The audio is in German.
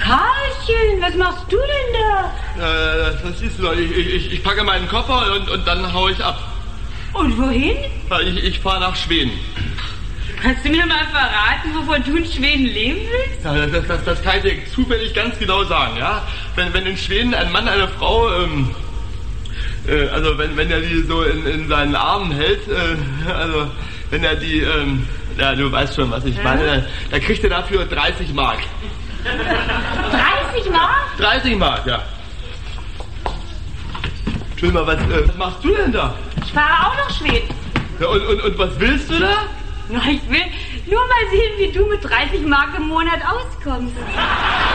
Karlchen, was machst du denn da? Das siehst du doch. Ich packe meinen Koffer und dann hau ich ab. Und wohin? Ich fahre nach Schweden. Kannst du mir mal verraten, wovon du in Schweden leben willst? Ja, das kann ich dir zufällig ganz genau sagen, ja. Wenn in Schweden ein Mann eine Frau, also wenn er die so in seinen Armen hält, also wenn er die, ja, du weißt schon, was ich meine, da kriegt er dafür 30 Mark. 30 Mark? 30 Mark, ja. Entschuldigung mal, was machst du denn da? Ich fahre auch nach Schweden. Ja, und was willst du da? Na, ich will nur mal sehen, wie du mit 30 Mark im Monat auskommst.